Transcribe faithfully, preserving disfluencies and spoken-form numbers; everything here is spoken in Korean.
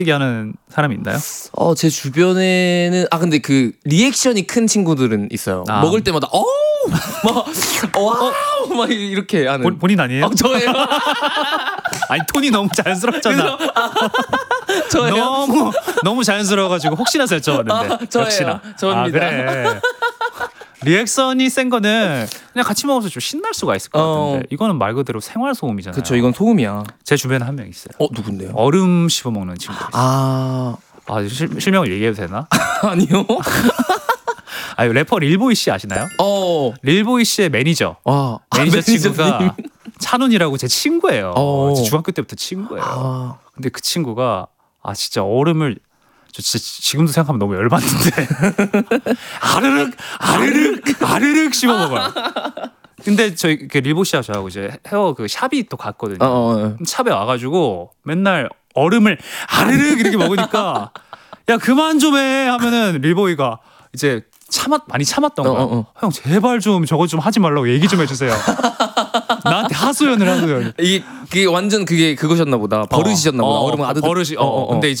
얘기하는 사람이 있나요? 어, 제 주변에는 아 근데 그 리액션이 큰 친구들은 있어요. 아. 먹을 때마다 어우 막 와우 막 이렇게 하는. 본, 본인 아니에요? 어, 저예요. 아니 톤이 너무 자연스럽잖아. 저예요. 너무 너무 자연스러워가지고 혹시나 해서 여쭤봤는데. 아, 저예요. 역시나. 저입니다. 아, 그래. 리액션이 센 거는 그냥 같이 먹어서 좀 신날 수가 있을 것 같은데 어. 이거는 말 그대로 생활 소음이잖아요. 그쵸, 이건 소음이야. 제 주변에 한 명 있어요. 어, 누군데요? 얼음 씹어 먹는 친구. 아 아 실, 실명을 얘기해도 되나? 아니요. 아 래퍼 릴보이 씨 아시나요? 어. 릴보이 씨의 매니저. 와. 매니저 아, 친구가 매니저님. 찬훈이라고 제 친구예요. 어. 제 중학교 때부터 친구예요. 아. 근데 그 친구가 아 진짜 얼음을 저 진짜 지금도 생각하면 너무 열받는데 아르륵 아르륵 아르륵 씹어 먹어요. 근데 저희 그 릴보 씨와 저하고 이제 헤어 그 샵이 또 갔거든요. 어, 어. 샵에 와가지고 맨날 얼음을 아르륵 이렇게 먹으니까 야 그만 좀 해 하면은 릴보이가 이제 참았 많이 참았던 거야. 어, 어, 어. 형 제발 좀 저거 좀 하지 말라고 얘기 좀 해주세요. 나한테 하소연을 하고요. 이게 그게 완전 그게 그거셨나 보다. 버릇이셨나 보다. 어, 얼음 아드득. 버릇이. 어, 어. 근데 이제